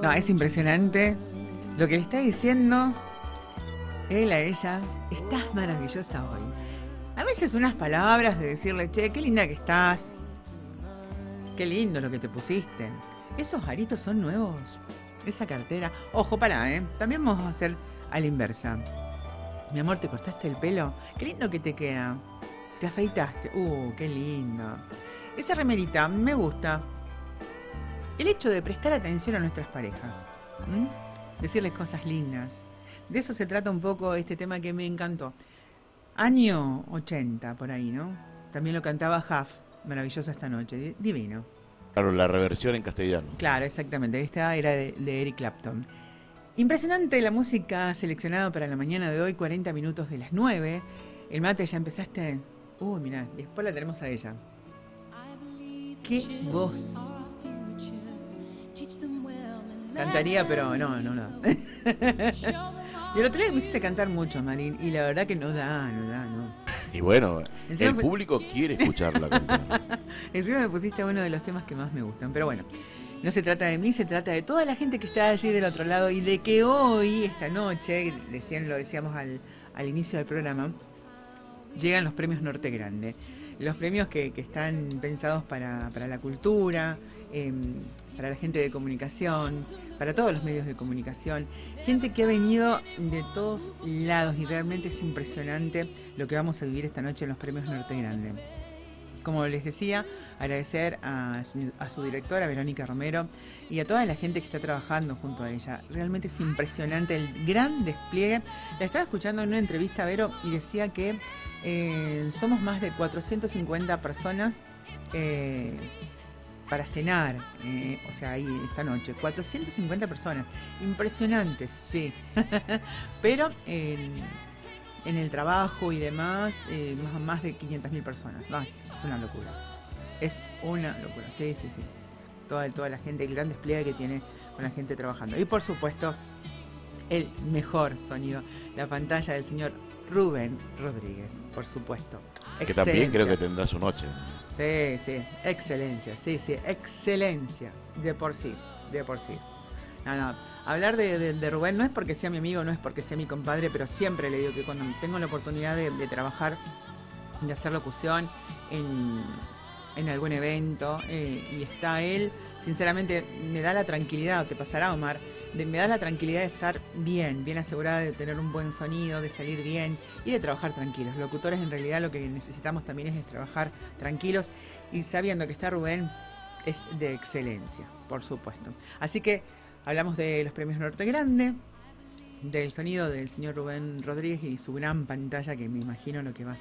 No, es impresionante lo que le está diciendo él a ella. Estás maravillosa hoy. A veces unas palabras de decirle, che, qué linda que estás. Qué lindo lo que te pusiste. Esos aritos son nuevos. Esa cartera. Ojo, pará, ¿eh? También vamos a hacer a la inversa. Mi amor, ¿te cortaste el pelo? Qué lindo que te queda. ¿Te afeitaste? Qué lindo. Esa remerita, me gusta. El hecho de prestar atención a nuestras parejas. Decirles cosas lindas. De eso se trata un poco este tema que me encantó. Año 80, por ahí, ¿no? También lo cantaba Huff. Maravillosa esta noche. Divino. Claro, la reversión en castellano. Claro, exactamente. Esta era de Eric Clapton. Impresionante la música seleccionada para la mañana de hoy, 40 minutos de las 9. El mate ya empezaste. Mirá, después la tenemos a ella. ¡Qué voz! Cantaría, pero no. Y el otro día me hiciste cantar mucho, Marín, y la verdad que no da. Y bueno, Encima el público quiere escucharla cantar. Encima me pusiste uno de los temas que más me gustan, pero bueno. No se trata de mí, se trata de toda la gente que está allí del otro lado y de que hoy, esta noche, lo decíamos al inicio del programa, llegan los premios Norte Grande. Los premios que están pensados para la cultura, para la gente de comunicación, para todos los medios de comunicación. Gente que ha venido de todos lados y realmente es impresionante lo que vamos a vivir esta noche en los premios Norte Grande. Como les decía, agradecer a su directora, Verónica Romero, y a toda la gente que está trabajando junto a ella. Realmente es impresionante el gran despliegue. La estaba escuchando en una entrevista, Vero, y decía que somos más de 450 personas para cenar, o sea, ahí esta noche. 450 personas. Impresionante, sí. Pero en el trabajo y demás, más de 500.000 personas. Más, es una locura. Es una locura, sí. Toda la gente, el gran despliegue que tiene con la gente trabajando. Y por supuesto, el mejor sonido, la pantalla del señor Rubén Rodríguez, por supuesto. Que también creo que tendrá su noche. Sí, excelencia, excelencia, de por sí. No, hablar de Rubén no es porque sea mi amigo, no es porque sea mi compadre, pero siempre le digo que cuando tengo la oportunidad de trabajar, de hacer locución en algún evento y está él, sinceramente me da la tranquilidad, te pasará, Omar, me da la tranquilidad de estar bien asegurada, de tener un buen sonido, de salir bien y de trabajar tranquilos. Los locutores en realidad lo que necesitamos también es trabajar tranquilos y sabiendo que está Rubén es de excelencia, por supuesto. Así que hablamos de los premios Norte Grande, del sonido del señor Rubén Rodríguez y su gran pantalla, que me imagino lo que va a